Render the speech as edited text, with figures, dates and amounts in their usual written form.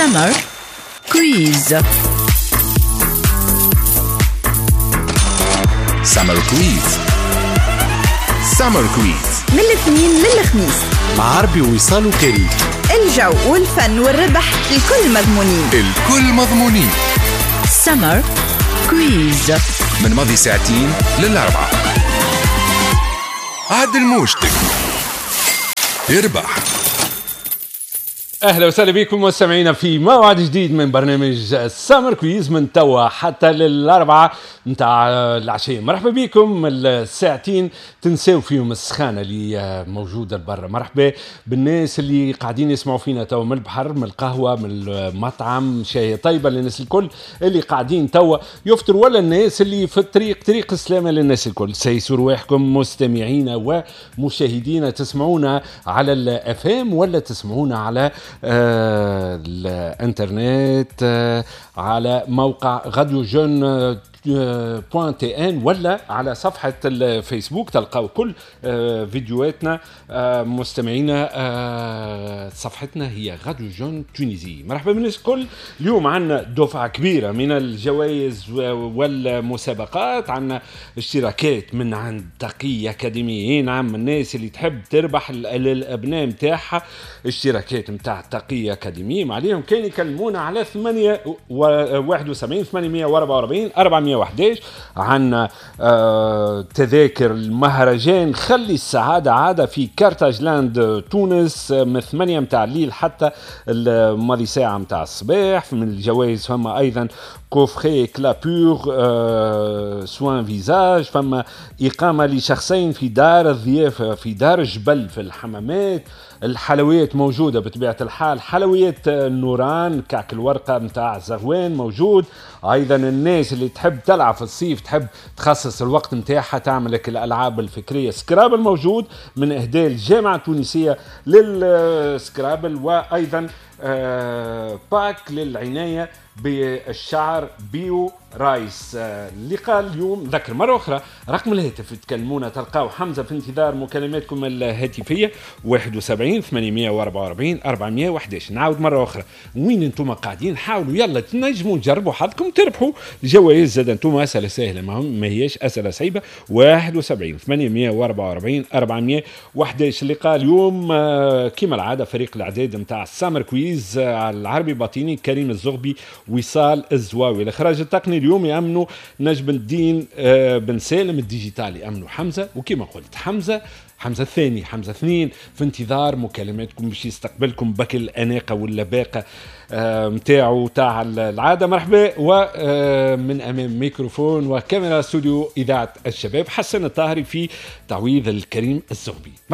Summer Quiz. Summer Quiz. Summer Quiz من الاثنين للخميس مع عربي ووصال وكريم. الجو والفن والربح الكل مضمونين. الكل مضمونين. Summer Quiz من ماضي ساعتين للأربعة. عدل موجتك اربح. اهلا وسهلا بكم مستمعينا في موعد جديد من برنامج سامر كويز من توا حتى للاربعه نتاع العشيه. مرحبا بكم الساعتين تنساو فيهم السخانه اللي موجوده برا. مرحبا بالناس اللي قاعدين يسمعوا فينا توا من البحر، من القهوه، من المطعم، شاي طيبه للناس الكل اللي قاعدين توا يفطروا، ولا الناس اللي في الطريق، طريق السلامه للناس الكل. سيسوا رواحكم مستمعينا ومشاهدينا، تسمعونا على الاف ام ولا تسمعونا على الانترنت، على موقع راديو جون .tn ولا على صفحة الفيسبوك تلقاو كل فيديوهاتنا مستمعينا. صفحتنا هي راديو جون تونيزي. مرحبا بالناس الكل. اليوم عنا دفعة كبيرة من الجوائز والمسابقات. عنا اشتراكات من عند تقي أكاديمي. نعم، الناس اللي تحب تربح للأبناء متاعها اشتراكات متاع تقي أكاديمي، عليهم كان يكلمونا على 871 844 411. عن تذاكر المهرجان خلي السعادة عادة في كارتاجلاند تونس من 8 متاع الليل حتى الماضي ساعة متاع الصباح. من الجوائز فما أيضا كوفري كلابور سوان فيزاج، فما إقامة لشخصين في دار الضيافة في دار الجبل في الحمامات. الحلويات موجودة بطبيعة الحال، حلويات النوران، كعك الورقة متاع زغوان موجود. أيضا الناس اللي تحب تلعب في الصيف، تحب تخصص الوقت متاعها تعمل لك الألعاب الفكرية، سكرابل موجود من إهداء الجامعة التونسية للسكرابل. وأيضا باك للعناية بالشعر بيو رايس. اللقاء اليوم ذكر مرة أخرى رقم الهاتف تكلمونا تلقاو حمزة في انتظار مكالماتكم الهاتفية 71 844 411. نعاود مرة أخرى، وين انتم قاعدين حاولوا يلا تنجموا تجربوا حظكم تربحوا الجوائز. زاد انتم أسئلة سهلة، ما هيش أسئلة صعيبة. 71 844 411. اللقاء اليوم كما العادة فريق الإعداد متاع السامر كويز على العربي باطيني كريم الزغبي وصال الزواوي. الإخراج التقني اليوم يأمنوا نجم الدين بن سالم، الديجيتال يأمنوا حمزة. وكما قلت حمزة الثاني، حمزة 2 في انتظار مكالماتكم باش يستقبلكم بك الأناقة واللباقة متاعو تاع العادة. مرحبا. ومن أمام ميكروفون وكاميرا استوديو إذاعة الشباب حسن الطاهري في تعويض الكريم الزغبي.